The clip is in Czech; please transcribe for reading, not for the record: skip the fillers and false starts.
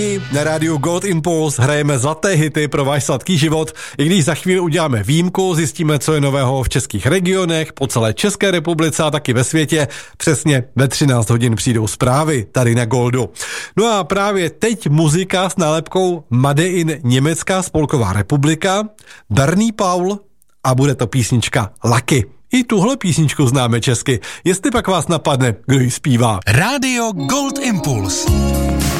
Na rádiu Gold Impulse hrajeme zlaté hity pro váš sladký život. I když za chvíli uděláme výjimku, zjistíme, co je nového v českých regionech, po celé České republice a taky ve světě. Přesně ve 13 hodin přijdou zprávy tady na Goldu. No a právě teď muzika s nálepkou Made in Německá spolková republika, Bernie Paul a bude to písnička Lucky. I tuhle písničku známe česky. Jestli pak vás napadne, kdo ji zpívá. Rádio Gold Impulse.